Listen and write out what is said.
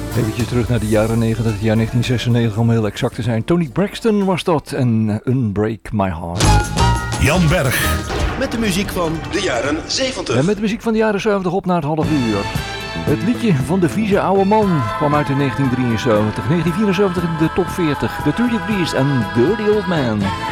Eventjes terug naar de jaren 90, het jaar 1996 om heel exact te zijn. Toni Braxton was dat en Unbreak My Heart. Jan Berg. Met de muziek van de jaren 70. En met de muziek van de jaren 70 op naar het half uur. Het liedje van de vieze oude man kwam uit in 1973. 1974 in de top 40. The 33's en Dirty Old Man.